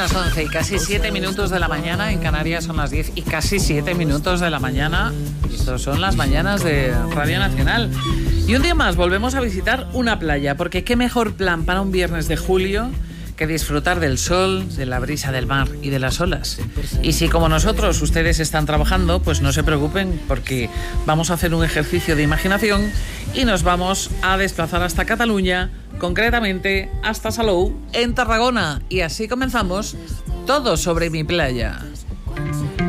las 11 y casi 7 minutos de la mañana. En Canarias son las 10 y casi 7 minutos de la mañana. Estos son las mañanas de Radio Nacional. Y un día más volvemos a visitar una playa, porque qué mejor plan para un viernes de julio que disfrutar del sol, de la brisa del mar y de las olas. Y si como nosotros ustedes están trabajando, pues no se preocupen, porque vamos a hacer un ejercicio de imaginación y nos vamos a desplazar hasta Cataluña, concretamente hasta Salou, en Tarragona. Y así comenzamos Todo sobre mi playa.